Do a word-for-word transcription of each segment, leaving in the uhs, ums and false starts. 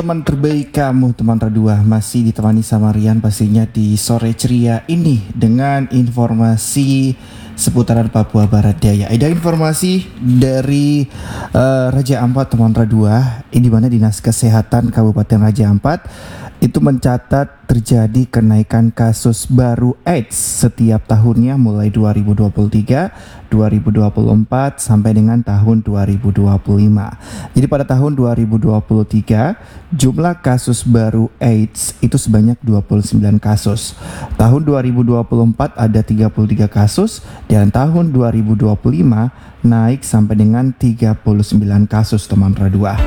Teman terbaik kamu, teman terdua, masih ditemani sama Rian pastinya di sore ceria ini dengan informasi seputaran Papua Barat Daya. Ada informasi dari uh, Raja Ampat, teman terdua, ini mana Dinas Kesehatan Kabupaten Raja Ampat itu mencatat terjadi kenaikan kasus baru AIDS setiap tahunnya mulai dua ribu dua puluh tiga, dua ribu dua puluh empat sampai dengan tahun dua ribu dua puluh lima. Jadi pada tahun dua ribu dua puluh tiga jumlah kasus baru AIDS itu sebanyak dua puluh sembilan kasus. Tahun dua ribu dua puluh empat ada tiga puluh tiga kasus dan tahun dua ribu dua puluh lima naik sampai dengan tiga puluh sembilan kasus, teman radua.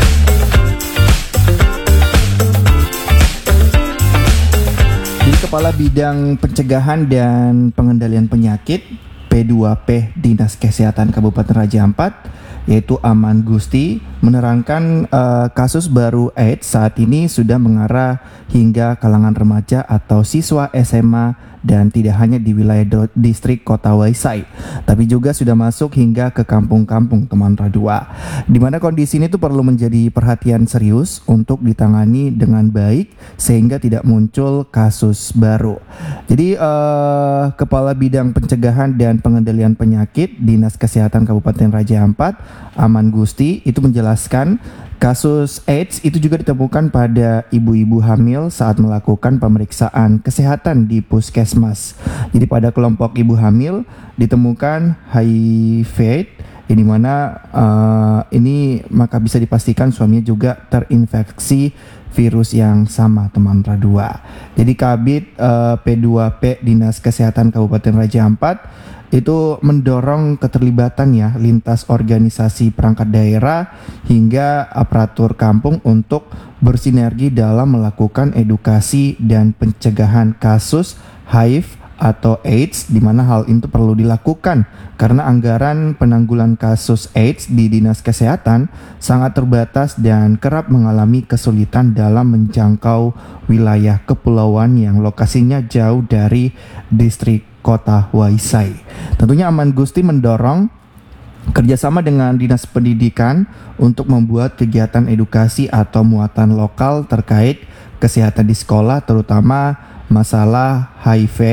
Kepala Bidang Pencegahan dan Pengendalian Penyakit P dua P Dinas Kesehatan Kabupaten Raja Ampat, yaitu Aman Gusti, menerangkan uh, kasus baru AIDS saat ini sudah mengarah hingga kalangan remaja atau siswa S M A dan tidak hanya di wilayah do- distrik Kota Waisai, tapi juga sudah masuk hingga ke kampung-kampung, teman radua. Di mana kondisi ini tuh perlu menjadi perhatian serius untuk ditangani dengan baik sehingga tidak muncul kasus baru. Jadi uh, Kepala Bidang Pencegahan dan Pengendalian Penyakit Dinas Kesehatan Kabupaten Raja Ampat, Aman Gusti, itu menjelaskan kasus AIDS itu juga ditemukan pada ibu-ibu hamil saat melakukan pemeriksaan kesehatan di puskesmas. Jadi pada kelompok ibu hamil ditemukan H I V, di mana uh, ini maka bisa dipastikan suaminya juga terinfeksi virus yang sama, teman radua. Jadi Kabid uh, P dua P Dinas Kesehatan Kabupaten Raja Ampat itu mendorong keterlibatan ya lintas organisasi perangkat daerah hingga aparatur kampung untuk bersinergi dalam melakukan edukasi dan pencegahan kasus H I V atau AIDS, di mana hal itu perlu dilakukan karena anggaran penanggulan kasus AIDS di Dinas Kesehatan sangat terbatas dan kerap mengalami kesulitan dalam menjangkau wilayah kepulauan yang lokasinya jauh dari distrik Kota Waisai. Tentunya Aman Gusti mendorong kerjasama dengan Dinas Pendidikan untuk membuat kegiatan edukasi atau muatan lokal terkait kesehatan di sekolah, terutama masalah H I V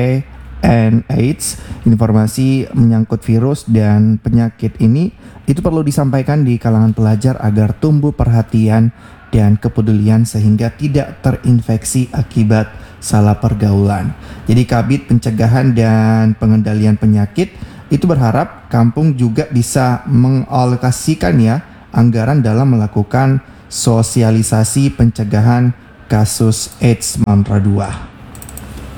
and AIDS. Informasi menyangkut virus dan penyakit ini itu perlu disampaikan di kalangan pelajar agar tumbuh perhatian dan kepedulian sehingga tidak terinfeksi akibat salah pergaulan. Jadi Kabid Pencegahan dan Pengendalian Penyakit itu berharap kampung juga bisa mengalokasikan ya anggaran dalam melakukan sosialisasi pencegahan kasus AIDS, teman radua.